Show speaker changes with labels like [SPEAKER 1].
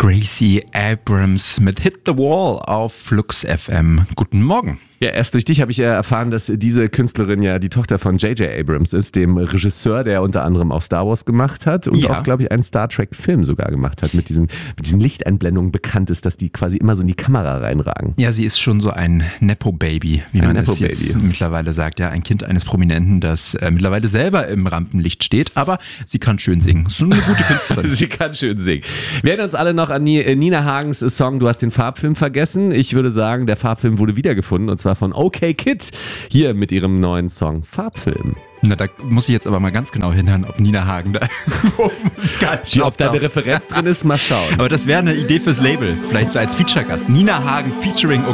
[SPEAKER 1] Gracie Abrams mit Hit the Wall auf Flux FM. Guten Morgen.
[SPEAKER 2] Ja, erst durch dich habe ich erfahren, dass diese Künstlerin ja die Tochter von J.J. Abrams ist, dem Regisseur, der unter anderem auch Star Wars gemacht hat und auch, glaube ich, einen Star Trek-Film sogar gemacht hat, mit diesen Lichteinblendungen bekannt ist, dass die quasi immer so in die Kamera reinragen.
[SPEAKER 1] Ja, sie ist schon so ein Nepo-Baby, wie man es jetzt mittlerweile sagt. Ja, ein Kind eines Prominenten, das mittlerweile selber im Rampenlicht steht, aber sie kann schön singen. So eine gute Künstlerin.
[SPEAKER 2] Sie kann schön singen. Wir erinnern uns alle noch an Nina Hagens Song Du hast den Farbfilm vergessen. Ich würde sagen, der Farbfilm wurde wiedergefunden und zwar von OK Kid, hier mit ihrem neuen Song Farbfilm.
[SPEAKER 1] Na, da muss ich jetzt aber mal ganz genau hinhören, ob Nina Hagen da
[SPEAKER 2] ob da eine Referenz drin ist, mal schauen.
[SPEAKER 1] Aber das wäre eine Idee fürs Label, vielleicht so als Feature-Gast. Nina Hagen featuring